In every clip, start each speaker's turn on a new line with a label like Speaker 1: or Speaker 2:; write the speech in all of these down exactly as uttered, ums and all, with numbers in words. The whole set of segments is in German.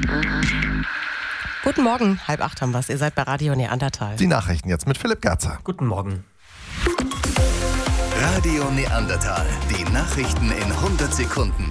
Speaker 1: Guten Morgen, halb acht haben wir es. Ihr seid bei Radio Neandertal.
Speaker 2: Die Nachrichten jetzt mit Philipp Gerzer.
Speaker 3: Guten Morgen.
Speaker 4: Radio Neandertal. Die Nachrichten in hundert Sekunden.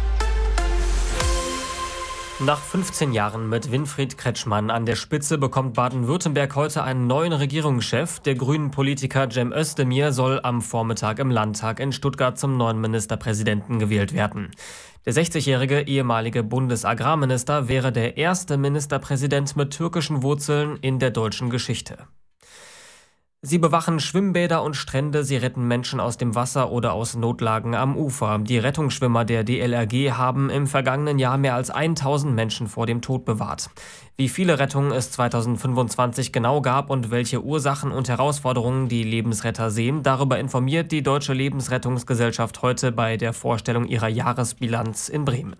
Speaker 3: Nach fünfzehn Jahren mit Winfried Kretschmann an der Spitze bekommt Baden-Württemberg heute einen neuen Regierungschef. Der Grünen-Politiker Cem Özdemir soll am Vormittag im Landtag in Stuttgart zum neuen Ministerpräsidenten gewählt werden. Der sechzigjährige ehemalige Bundesagrarminister wäre der erste Ministerpräsident mit türkischen Wurzeln in der deutschen Geschichte. Sie bewachen Schwimmbäder und Strände, sie retten Menschen aus dem Wasser oder aus Notlagen am Ufer. Die Rettungsschwimmer der D L R G haben im vergangenen Jahr mehr als tausend Menschen vor dem Tod bewahrt. Wie viele Rettungen es zweitausendfünfundzwanzig genau gab und welche Ursachen und Herausforderungen die Lebensretter sehen, darüber informiert die Deutsche Lebensrettungsgesellschaft heute bei der Vorstellung ihrer Jahresbilanz in Bremen.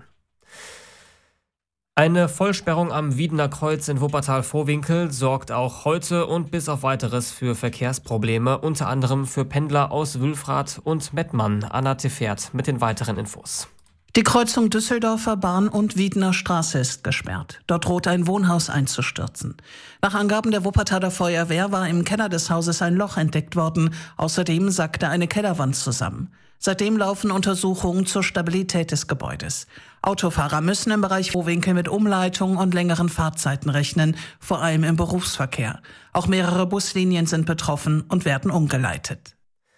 Speaker 3: Eine Vollsperrung am Wiedener Kreuz in Wuppertal-Vohwinkel sorgt auch heute und bis auf Weiteres für Verkehrsprobleme, unter anderem für Pendler aus Wülfrath und Mettmann. Anna Tefert mit den weiteren Infos.
Speaker 5: Die Kreuzung Düsseldorfer Bahn- und Wiedener Straße ist gesperrt. Dort droht ein Wohnhaus einzustürzen. Nach Angaben der Wuppertaler Feuerwehr war im Keller des Hauses ein Loch entdeckt worden. Außerdem sackte eine Kellerwand zusammen. Seitdem laufen Untersuchungen zur Stabilität des Gebäudes. Autofahrer müssen im Bereich Vohwinkel mit Umleitungen und längeren Fahrzeiten rechnen, vor allem im Berufsverkehr. Auch mehrere Buslinien sind betroffen und werden umgeleitet.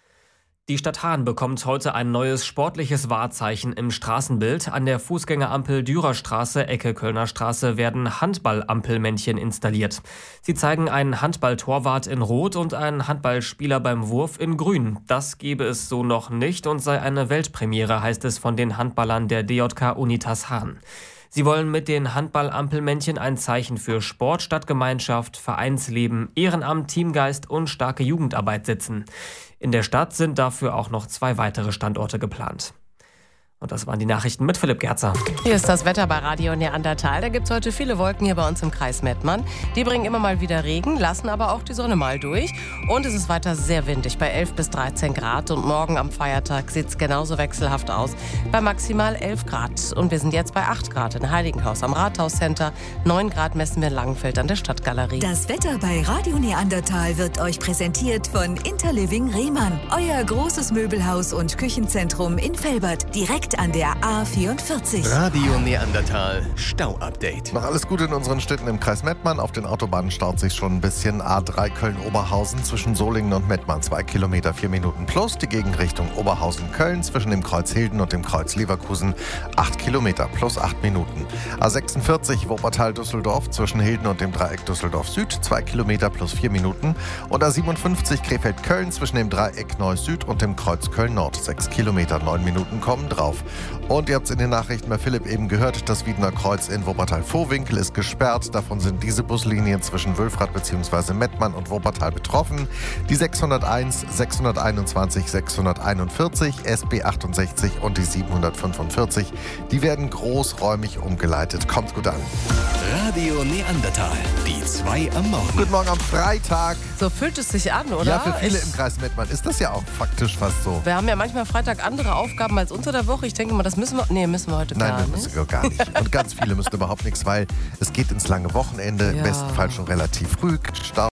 Speaker 3: Die Stadt Hahn bekommt heute ein neues sportliches Wahrzeichen im Straßenbild. An der Fußgängerampel Dürerstraße, Ecke Kölner Straße, werden Handballampelmännchen installiert. Sie zeigen einen Handballtorwart in Rot und einen Handballspieler beim Wurf in Grün. Das gebe es so noch nicht und sei eine Weltpremiere, heißt es von den Handballern der D J K Unitas Hahn. Sie wollen mit den Handballampelmännchen ein Zeichen für Sport, Stadtgemeinschaft, Vereinsleben, Ehrenamt, Teamgeist und starke Jugendarbeit setzen. In der Stadt sind dafür auch noch zwei weitere Standorte geplant. Und das waren die Nachrichten mit Philipp Gerzer.
Speaker 1: Hier ist das Wetter bei Radio Neandertal. Da gibt es heute viele Wolken hier bei uns im Kreis Mettmann. Die bringen immer mal wieder Regen, lassen aber auch die Sonne mal durch. Und es ist weiter sehr windig bei elf bis dreizehn Grad. Und morgen am Feiertag sieht es genauso wechselhaft aus bei maximal elf Grad. Und wir sind jetzt bei acht Grad in Heiligenhaus am Rathauscenter. neun Grad messen wir in Langenfeld an der Stadtgalerie.
Speaker 6: Das Wetter bei Radio Neandertal wird euch präsentiert von Interliving Rehmann. Euer großes Möbelhaus und Küchenzentrum in Velbert. Direkt an der A vierundvierzig.
Speaker 4: Radio Neandertal Stau-Update.
Speaker 2: Noch alles Gute in unseren Städten im Kreis Mettmann. Auf den Autobahnen staut sich schon ein bisschen. A drei Köln-Oberhausen zwischen Solingen und Mettmann. zwei Kilometer, vier Minuten plus. Die Gegenrichtung Oberhausen-Köln zwischen dem Kreuz Hilden und dem Kreuz Leverkusen. acht Kilometer plus acht Minuten. A sechsundvierzig Wuppertal-Düsseldorf zwischen Hilden und dem Dreieck Düsseldorf-Süd. zwei Kilometer plus vier Minuten. Und A siebenundfünfzig Krefeld-Köln zwischen dem Dreieck Neuss-Süd und dem Kreuz Köln-Nord. sechs Kilometer, neun Minuten kommen drauf. Und ihr habt es in den Nachrichten bei Philipp eben gehört, das Wiedener Kreuz in Wuppertal-Vohwinkel ist gesperrt. Davon sind diese Buslinien zwischen Wülfrath bzw. Mettmann und Wuppertal betroffen. Die sechshunderteins, sechshunderteinundzwanzig, sechshunderteinundvierzig, S B achtundsechzig und die siebenhundertfünfundvierzig, die werden großräumig umgeleitet. Kommt gut an.
Speaker 4: Radio Neandertal, die zwei am Morgen.
Speaker 2: Guten Morgen am Freitag.
Speaker 1: So fühlt es sich an, oder?
Speaker 2: Ja, für viele
Speaker 1: Ich,
Speaker 2: im Kreis Mettmann ist das ja auch faktisch fast so.
Speaker 1: wir haben ja manchmal Freitag andere Aufgaben als unter der Woche. Ich denke mal, das müssen wir... Nee, müssen wir heute
Speaker 2: Nein,
Speaker 1: gar
Speaker 2: wir
Speaker 1: nicht.
Speaker 2: müssen wir gar nicht. Und ganz viele müssen überhaupt nichts, weil es geht ins lange Wochenende.
Speaker 1: Ja.
Speaker 2: Im besten Fall schon relativ früh. Stau